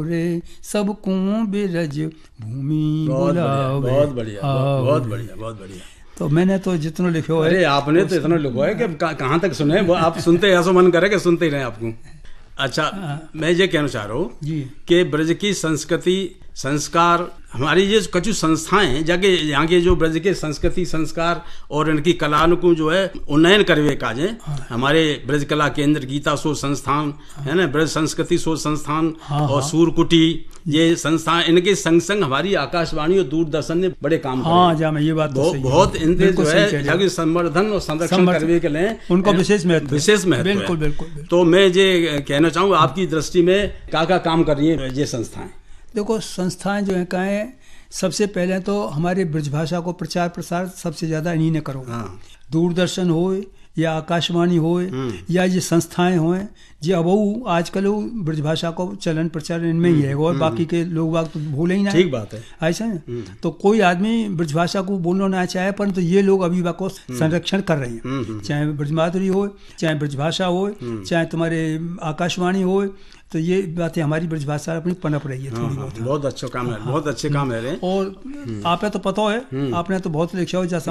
रे सबको बिरज भूमि बुलावे। बहुत बढ़िया, बहुत बढ़िया, बहुत बढ़िया। तो मैंने तो जितना लिखो है। अरे आपने तो इतना लिखो है कि कहाँ तक सुने, वो आप सुनते ऐसा मन करे कि सुनते ही रहे आपको। अच्छा, मैं ये कहना चाह रहा हूँ कि ब्रज की संस्कृति संस्कार, हमारी ये कछु संस्थाएं जाके यहाँ के जो ब्रज के संस्कृति संस्कार और इनकी कला को जो है उन्नयन करवे काजे। हमारे ब्रज कला केंद्र, गीता शोध संस्थान है ना, ब्रज संस्कृति शोध संस्थान और सूरकुटी, ये संस्थान, इनके संग संग हमारी आकाशवाणी और दूरदर्शन ने बड़े काम करे। मैं ये बात बहुत इनके जो है संवर्धन और संरक्षण करवे के लिए उनको विशेष महत्व है। बिल्कुल बिल्कुल। तो मैं ये कहना चाहूँगा, आपकी दृष्टि में क्या काम कर रही है ये संस्थाएं? देखो, संस्थाएं जो है कहें, सबसे पहले तो हमारे ब्रजभाषा को प्रचार प्रसार सबसे ज्यादा इन्हीं ने करो। दूरदर्शन हो या आकाशवाणी हो या ये संस्थाएं हो, ये अब आजकल ब्रजभाषा को चलन प्रचार इनमें ही है, और बाकी के लोग बाग तो भूले ही ना। ठीक बात है, ऐसा है। तो कोई आदमी ब्रजभाषा को बोलना ना चाहे, परंतु ये लोग अभी को संरक्षण कर रहे हैं। चाहे ब्रजमाधुरी हो, चाहे ब्रजभाषा हो, चाहे तुम्हारे आकाशवाणी हो, तो ये बातें हमारी ब्रजभाषा अपनी पनप रही है थोड़ी बहुत। बहुत अच्छा काम है, बहुत अच्छे काम है। और आपने तो पता है, आपने तो बहुत लिखा हो, जैसा